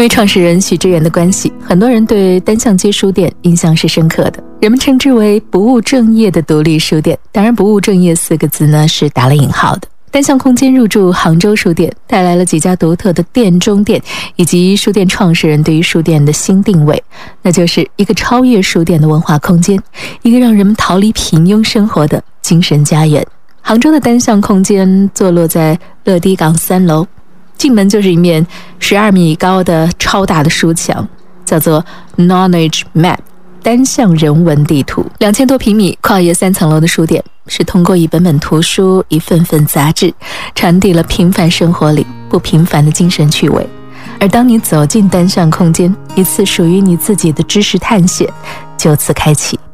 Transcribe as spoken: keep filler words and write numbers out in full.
因为创始人许知远的关系，很多人对单向街书店印象是深刻的，人们称之为不务正业的独立书店。当然，不务正业四个字呢是打了引号的。单向空间入驻杭州书店，带来了几家独特的店中店，以及书店创始人对于书店的新定位，那就是一个超越书店的文化空间，一个让人们逃离平庸生活的精神家园。杭州的单向空间坐落在乐迪港三楼，进门就是一面十二米高的超大的书墙，叫做 Knowledge Map 单向人文地图。两千多平米跨越三层楼的书店，是通过一本本图书一份份杂志，传递了平凡生活里不平凡的精神趣味。而当你走进单向空间，一次属于你自己的知识探险就此开启。